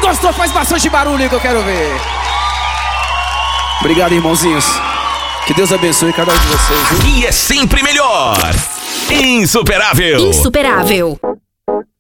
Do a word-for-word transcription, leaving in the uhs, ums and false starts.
gostou, faz bastante barulho que eu quero ver. Obrigado, irmãozinhos. Que Deus abençoe cada um de vocês. E é sempre melhor. Insuperável. Insuperável.